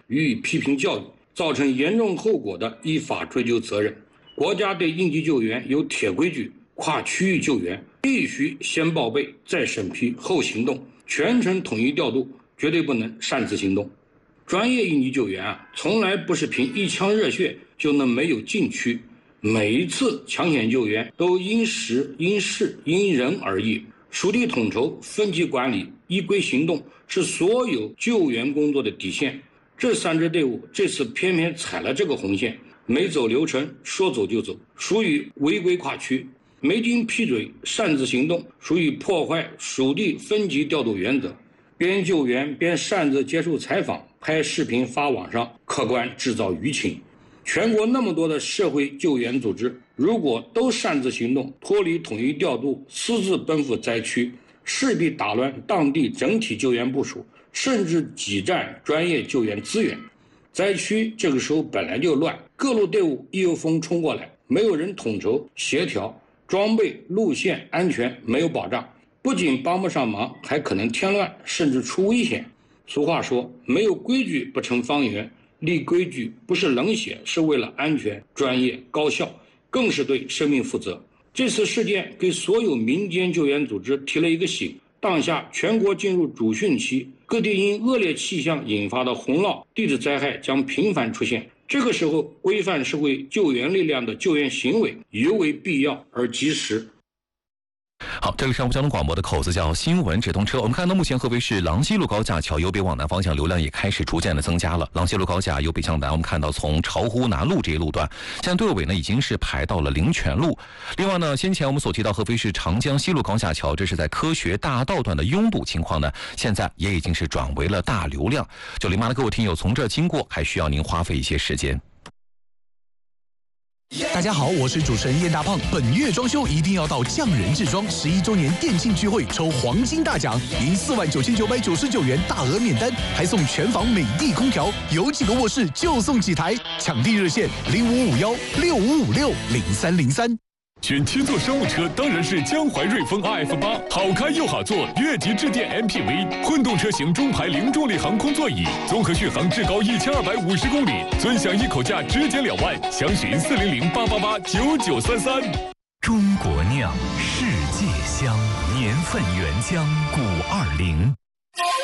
予以批评教育，造成严重后果的依法追究责任。国家对应急救援有铁规矩，跨区域救援必须先报备再审批后行动，全程统一调度，绝对不能擅自行动。专业应急救援从来不是凭一腔热血就能没有禁区，每一次抢险救援都因时因事因人而异，属地统筹、分级管理、依规行动是所有救援工作的底线。这3支队伍这次偏偏踩了这个红线，没走流程，说走就走，属于违规跨区；没经批准擅自行动，属于破坏属地分级调度原则。边救援边擅自接受采访、拍视频发网上，客观制造舆情。全国那么多的社会救援组织，如果都擅自行动，脱离统一调度，私自奔赴灾区，势必打乱当地整体救援部署，甚至挤占专业救援资源。灾区这个时候本来就乱，各路队伍一有风冲过来，没有人统筹协调，装备路线安全没有保障，不仅帮不上忙，还可能添乱，甚至出危险。俗话说，没有规矩不成方圆，立规矩不是冷血，是为了安全、专业、高效，更是对生命负责。这次事件给所有民间救援组织提了一个醒，当下全国进入主汛期，各地因恶劣气象引发的洪涝、地质灾害将频繁出现。这个时候，规范社会救援力量的救援行为尤为必要而及时。 好，这里是上午交通广播的口子叫新闻直通车。我们看到目前合肥市郎西路高架桥由北往南方向流量也开始逐渐的增加了。郎西路高架由北向南，我们看到从巢湖南路这一路段，现在队尾呢已经是排到了灵泉路。另外呢，先前我们所提到合肥市长江西路高架桥，这是在科学大道段的拥堵情况呢，现在也已经是转为了大流量。90码的各位听友从这经过，还需要您花费一些时间。 大家好，我是主持人燕大胖。本月装修一定要到匠人制装11周年店庆聚会抽黄金大奖，赢49999元大额免单，还送全房美的空调，有几个卧室就送几台。抢地热线055165560303。 选7座商务车当然是江淮瑞风 RF8，好开又好坐，越级致电 MPV， 混动车型中排零重力航空座椅，综合续航至高1250公里，尊享一口价直减2万，详询40088889933。 中国酿，世界香，年份原浆520。